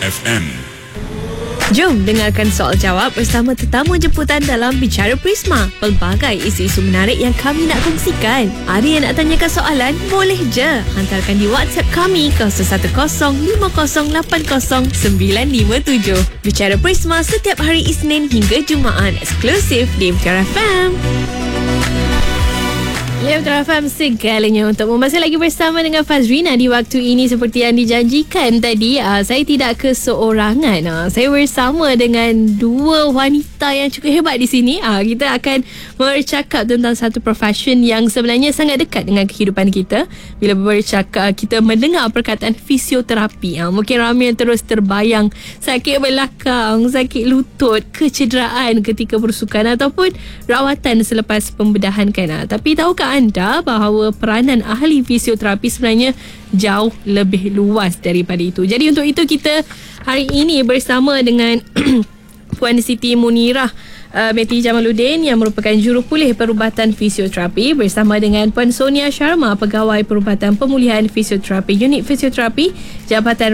FM. Jom dengarkan soal jawab bersama tetamu jemputan dalam Bicara Prisma. Pelbagai isu-isu menarik yang kami nak kongsikan. Ada yang nak tanyakan soalan? Boleh je. Hantarkan di WhatsApp kami 0105080957. Bicara Prisma setiap hari Isnin hingga Jumaat. Eksklusif di Bicara FM. Ya, Bicara FM segalanya untuk membahas lagi bersama dengan Fazrina di waktu ini seperti yang dijanjikan tadi. Saya tidak keseorangan. Saya bersama dengan dua wanita yang cukup hebat di sini. Kita akan bercakap tentang satu profession yang sebenarnya sangat dekat dengan kehidupan kita. Bila bercakap, kita mendengar perkataan fisioterapi. Mungkin ramai yang terus terbayang sakit belakang, sakit lutut, kecederaan ketika bersukan ataupun rawatan selepas pembedahan kan. Tapi tahukah anda bahawa peranan ahli fisioterapi sebenarnya jauh lebih luas daripada itu. Jadi untuk itu kita hari ini bersama dengan Puan Siti Munirah binti Jamaluddin yang merupakan jurupulih perubatan fisioterapi bersama dengan Puan Sonia Sharma, pegawai perubatan pemulihan fisioterapi unit fisioterapi Jabatan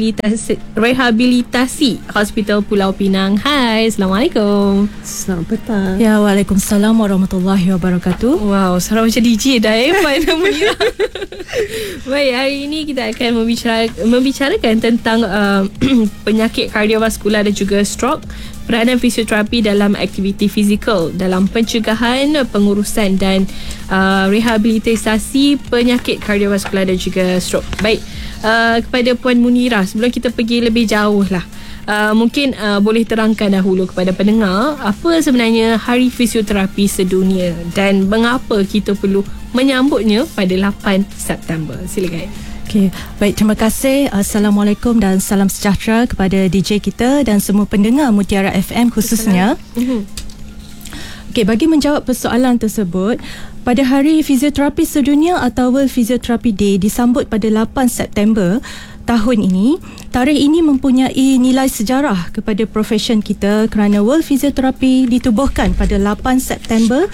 Rehabilitasi Hospital Pulau Pinang. Hai, Assalamualaikum. Selamat petang. Ya, Waalaikumsalam warahmatullahi wabarakatuh. Wow, suara macam DJ dah Puan Munirah. Baik, hari ini kita akan membicarakan tentang penyakit kardiovaskular dan juga stroke. Peranan fisioterapi dalam aktiviti fizikal, dalam pencegahan, pengurusan dan rehabilitasi penyakit kardiovaskular dan juga stroke. Baik, kepada Puan Munirah, sebelum kita pergi lebih jauh lah, mungkin boleh terangkan dahulu kepada pendengar apa sebenarnya Hari Fisioterapi Sedunia dan mengapa kita perlu menyambutnya pada 8 September. Silakan. Okey, baik, terima kasih. Assalamualaikum dan salam sejahtera kepada DJ kita dan semua pendengar Mutiara FM khususnya. Okey, bagi menjawab persoalan tersebut, pada Hari Fisioterapi Sedunia atau World Physiotherapy Day disambut pada 8 September tahun ini, tarikh ini mempunyai nilai sejarah kepada profession kita kerana World Physiotherapy ditubuhkan pada 8 September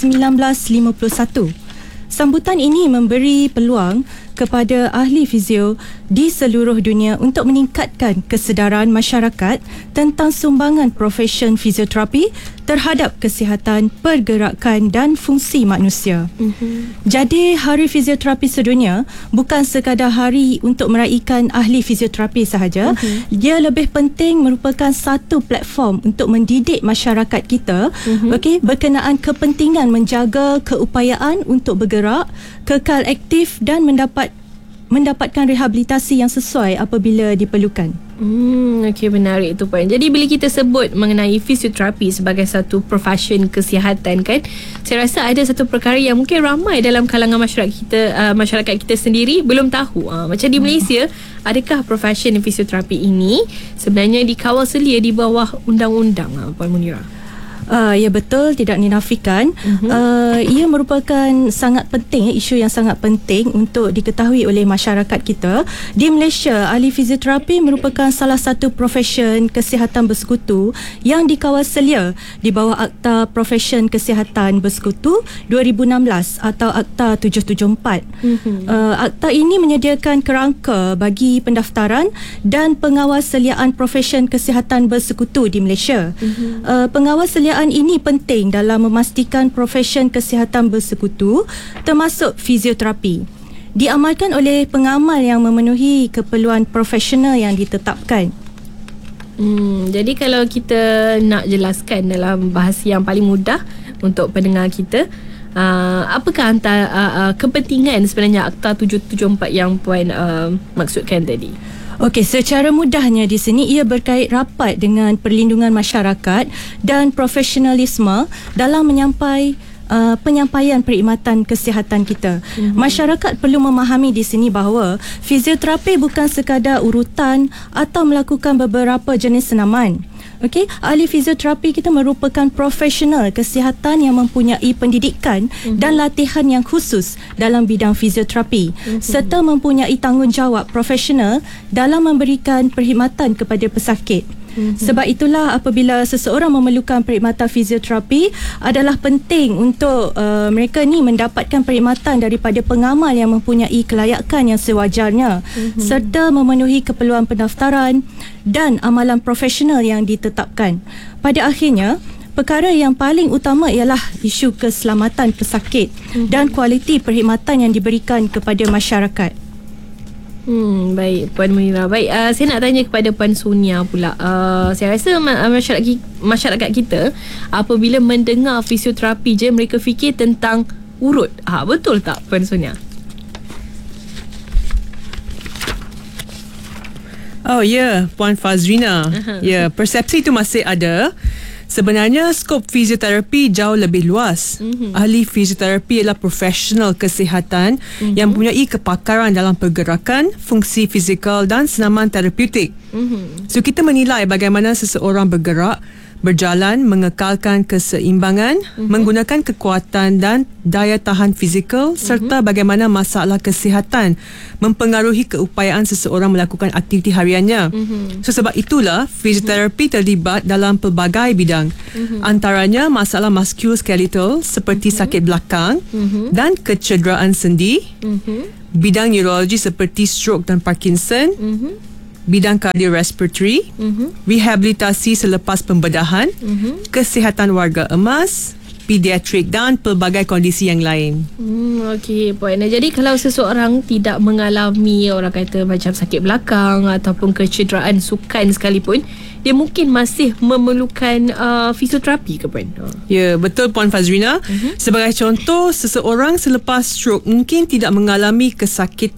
1951. Sambutan ini memberi peluang kepada ahli fizio di seluruh dunia untuk meningkatkan kesedaran masyarakat tentang sumbangan profesion fizioterapi terhadap kesihatan, pergerakan dan fungsi manusia. Jadi Hari Fisioterapi Sedunia bukan sekadar hari untuk meraihkan ahli fizioterapi sahaja. Dia lebih penting merupakan satu platform untuk mendidik masyarakat kita berkenaan kepentingan menjaga keupayaan untuk bergerak, kekal aktif dan mendapatkan rehabilitasi yang sesuai apabila diperlukan. Okey, menarik tu Puan. Jadi bila kita sebut mengenai fisioterapi sebagai satu profession kesihatan kan, saya rasa ada satu perkara yang mungkin ramai dalam kalangan masyarakat kita sendiri belum tahu. Macam di Malaysia, adakah profession fisioterapi ini sebenarnya dikawal selia di bawah undang-undang, Puan Munirah? Ya, betul, tidak dinafikan. Ia merupakan sangat penting, isu yang sangat penting untuk diketahui oleh masyarakat kita. Di Malaysia, ahli fizioterapi merupakan salah satu profession kesihatan bersekutu yang dikawal selia di bawah Akta Profession Kesihatan Bersekutu 2016 atau Akta 774. Akta ini menyediakan kerangka bagi pendaftaran dan pengawalseliaan profession kesihatan bersekutu di Malaysia. Pengawalseliaan ini penting dalam memastikan profession kesihatan bersekutu termasuk fizioterapi diamalkan oleh pengamal yang memenuhi keperluan profesional yang ditetapkan. Jadi kalau kita nak jelaskan dalam bahasa yang paling mudah untuk pendengar kita, apakah antara kepentingan sebenarnya Akta 774 yang Puan maksudkan tadi? Okey, secara mudahnya di sini ia berkait rapat dengan perlindungan masyarakat dan profesionalisme dalam penyampaian perkhidmatan kesihatan kita. Masyarakat perlu memahami di sini bahawa fizioterapi bukan sekadar urutan atau melakukan beberapa jenis senaman. Okey, ahli fizioterapi kita merupakan profesional kesihatan yang mempunyai pendidikan dan latihan yang khusus dalam bidang fizioterapi serta mempunyai tanggungjawab profesional dalam memberikan perkhidmatan kepada pesakit. Sebab itulah apabila seseorang memerlukan perkhidmatan fizioterapi, adalah penting untuk mereka ni mendapatkan perkhidmatan daripada pengamal yang mempunyai kelayakan yang sewajarnya, serta memenuhi keperluan pendaftaran dan amalan profesional yang ditetapkan. Pada akhirnya, perkara yang paling utama ialah isu keselamatan pesakit dan kualiti perkhidmatan yang diberikan kepada masyarakat. Baik Puan Munirah. Baik, saya nak tanya kepada Puan Sonia pula. Saya rasa masyarakat kita apabila mendengar fisioterapi je, mereka fikir tentang urut. Betul tak Puan Sonia? Oh ya, Puan Fazrina. Ya, persepsi itu masih ada. Sebenarnya skop fisioterapi jauh lebih luas. Ahli fisioterapi adalah profesional kesihatan yang mempunyai kepakaran dalam pergerakan, fungsi fizikal dan senaman terapeutik. So kita menilai bagaimana seseorang bergerak, berjalan, mengekalkan keseimbangan, menggunakan kekuatan dan daya tahan fizikal, serta bagaimana masalah kesihatan mempengaruhi keupayaan seseorang melakukan aktiviti hariannya. So sebab itulah fisioterapi terlibat dalam pelbagai bidang, antaranya masalah musculoskeletal seperti sakit belakang dan kecederaan sendi, bidang neurologi seperti stroke dan Parkinson, bidang kardiorespiratory, rehabilitasi selepas pembedahan, kesihatan warga emas, pediatrik dan pelbagai kondisi yang lain. Okey Puan. Jadi kalau seseorang tidak mengalami, orang kata macam sakit belakang ataupun kecederaan sukan sekalipun, dia mungkin masih memerlukan fisioterapi ke Puan? Ya, betul Puan Fazrina. Sebagai contoh, seseorang selepas stroke mungkin tidak mengalami kesakitan